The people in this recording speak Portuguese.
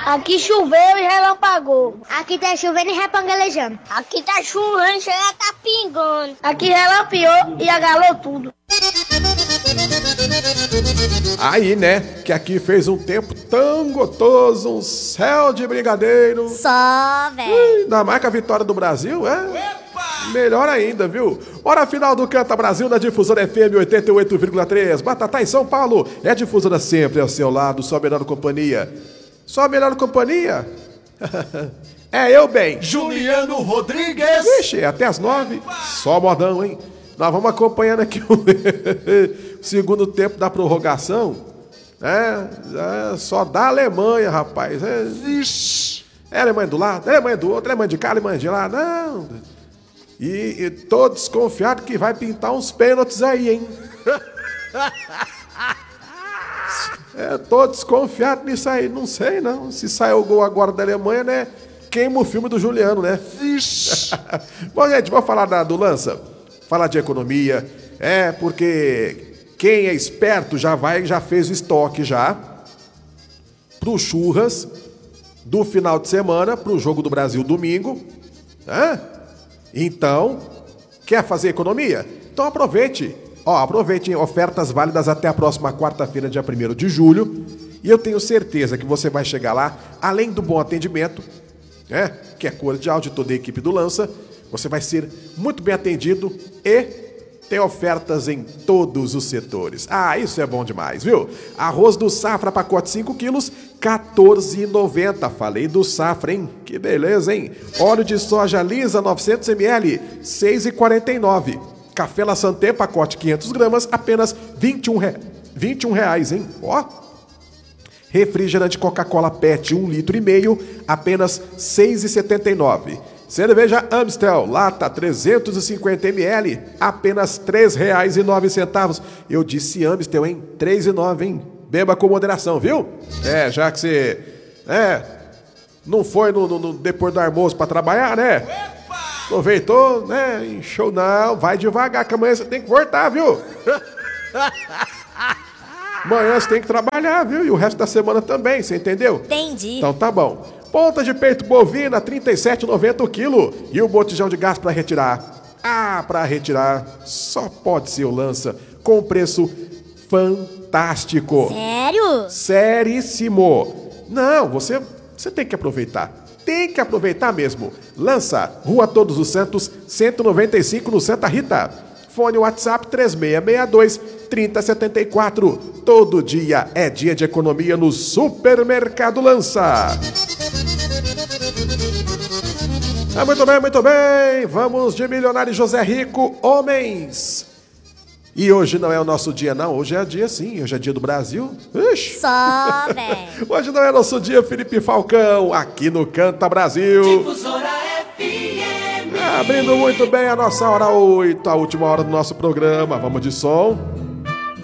Aqui choveu e relampagou. Aqui tá chovendo e repangalejando. Aqui tá chovendo e chega tá pingando. Aqui relampiou e agalou tudo. Aí, né, que aqui fez um tempo tão gostoso, um céu de brigadeiro. Só, velho. Ainda mais que a vitória do Brasil, melhor ainda, viu? Hora final do Canta Brasil na Difusora FM 88,3. Batatá em São Paulo é a Difusora sempre ao seu lado, sua melhor companhia. Sua melhor companhia? É eu, bem. Juliano Rodrigues. Vixe, até as 9. Só modão, hein? Nós vamos acompanhando aqui o segundo tempo da prorrogação. Só da Alemanha, rapaz. É Alemanha do lado, Alemanha do outro, Alemanha de cá, Alemanha de lá. Não. E tô desconfiado que vai pintar uns pênaltis aí, hein? Tô desconfiado nisso aí. Não sei, não. Se sair o gol agora da Alemanha, né? Queima o filme do Juliano, né? Bom, gente, vamos falar do Lança. Falar de economia. Porque quem é esperto já fez o estoque já pro churras do final de semana, pro jogo do Brasil domingo. Então, quer fazer economia? Então aproveite. Aproveitem ofertas válidas até a próxima quarta-feira, dia 1º de julho. E eu tenho certeza que você vai chegar lá, além do bom atendimento, que é cordial de toda a equipe do Lança, você vai ser muito bem atendido e tem ofertas em todos os setores. Isso é bom demais, viu? Arroz do Safra, pacote 5 quilos, R$14,90. Falei do Safra, hein? Que beleza, hein? Óleo de soja lisa, 900 ml, R$6,49. Café La Santé, pacote 500 gramas, apenas R$21, hein? Refrigerante Coca-Cola PET, 1,5 litro, apenas R$6,79. Cerveja Amstel, lata 350 ml, apenas R$3,09. Eu disse Amstel, hein? R$3,09, hein? Beba com moderação, viu? Já que você não foi depois do almoço pra trabalhar, né? Aproveitou, né? Encheu, não. Vai devagar, que amanhã você tem que voltar, viu? Amanhã você tem que trabalhar, viu? E o resto da semana também, você entendeu? Entendi. Então tá bom. Ponta de peito bovina, R$ 37,90 o quilo. E o botijão de gás para retirar? Para retirar só pode ser o Lança, com preço fantástico. Sério? Seríssimo. Não, você tem que aproveitar. Tem que aproveitar mesmo. Lança, Rua Todos os Santos, 195 no Santa Rita. Fone WhatsApp 3662-3074. Todo dia é dia de economia no Supermercado Lança. Muito bem. Vamos de Milionário José Rico, homens. E hoje não é o nosso dia, não. Hoje é dia, sim. Hoje é dia do Brasil. Ixi. Só, velho. Hoje não é nosso dia, Felipe Falcão, aqui no Canta Brasil. Difusora FM. Abrindo muito bem a nossa hora 8, a última hora do nosso programa. Vamos de som.